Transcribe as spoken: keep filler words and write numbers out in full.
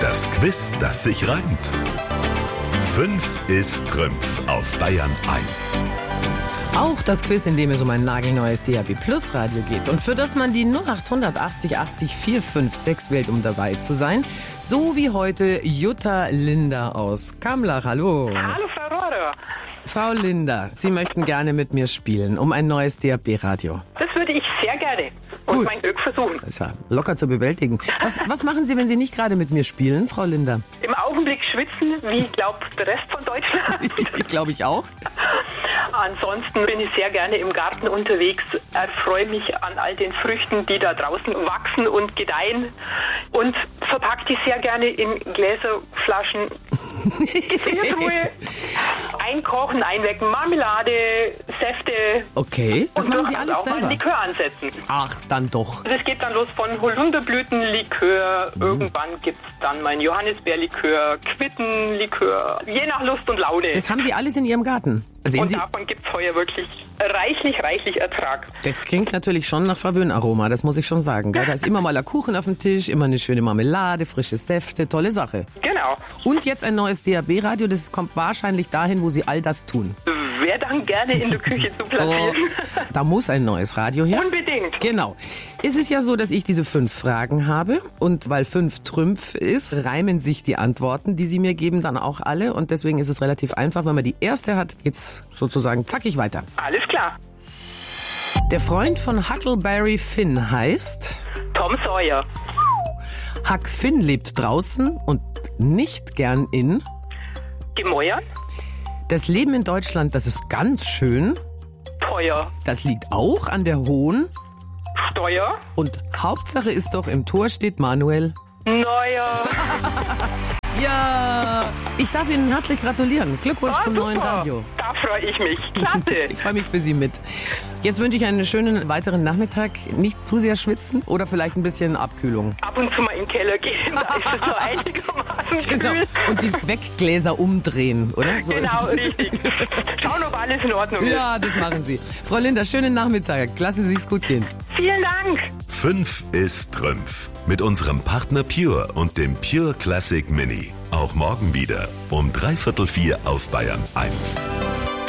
Das Quiz, das sich reimt. Fünf ist Trümpf auf Bayern eins. Auch das Quiz, in dem es um ein nagelneues D A B Plus Radio geht und für das man die null acht achtzig achtzig vier fünf sechs wählt, um dabei zu sein. So wie heute Jutta Linder aus Kamlach. Hallo. Hallo, Frau Rohrer. Frau Linder, Sie möchten gerne mit mir spielen um ein neues D A B Radio. Das würde ich sehr gerne und Gut. mein Glück versuchen. Das ist ja locker zu bewältigen. Was, was machen Sie, wenn Sie nicht gerade mit mir spielen, Frau Linder? Im Augenblick schwitzen, wie ich glaube, der Rest von Deutschland. Glaube ich auch. Ansonsten bin ich sehr gerne im Garten unterwegs, erfreue mich an all den Früchten, die da draußen wachsen und gedeihen und verpacke die sehr gerne in Gläser, Flaschen, Gefriertruhe, einkochen, einwecken, Marmelade, Säfte. Okay, das und machen Sie durchaus alles auch mal selber. Likör ansetzen. Ach, dann doch. Das geht dann los von Holunderblütenlikör, Mhm. irgendwann gibt's dann mein Johannisbeerlikör, Quittenlikör, je nach Lust und Laune. Das haben Sie alles in Ihrem Garten. Sehen Und Sie, davon gibt's heuer wirklich reichlich, reichlich Ertrag. das klingt natürlich schon nach Verwöhnaroma, das muss ich schon sagen. Gell? Da ist immer mal ein Kuchen auf dem Tisch, immer eine schöne Marmelade, frische Säfte, tolle Sache. Genau. Und jetzt ein neues D A B Radio, das kommt wahrscheinlich dahin, wo Sie all das tun. Wer dann gerne in der Küche zu So, platzieren. da muss ein neues Radio her. Unbedingt. Genau. Es ist ja so, dass ich diese fünf Fragen habe und weil fünf Trümpf ist, reimen sich die Antworten, die Sie mir geben, dann auch alle und deswegen ist es relativ einfach. Wenn man die erste hat, geht's sozusagen zackig weiter. Alles klar. Der Freund von Huckleberry Finn heißt... Tom Sawyer. Huck Finn lebt draußen und nicht gern in... Gemäuer. Das Leben in Deutschland, das ist ganz schön. Teuer. Das liegt auch an der hohen. Steuer. Und Hauptsache ist doch, im Tor steht Manuel. Neuer. Ja, ich darf Ihnen herzlich gratulieren. Glückwunsch Ah, zum super. neuen Radio. Da freue ich mich. Klasse. Ich freue mich für Sie mit. Jetzt wünsche ich einen schönen weiteren Nachmittag. Nicht zu sehr schwitzen oder vielleicht ein bisschen Abkühlung. Ab und zu mal in den Keller gehen, da ist es so einigermaßen Genau. kühl. Und die Weggläser umdrehen, oder? So. Genau, richtig. Schauen, ob alles in Ordnung ist. Ja, das machen Sie. Frau Linder, schönen Nachmittag. Lassen Sie sich's gut gehen. Vielen Dank. Fünf ist Trümpf. Mit unserem Partner Pure und dem Pure Classic Mini. Auch morgen wieder um dreiviertel vier auf Bayern eins.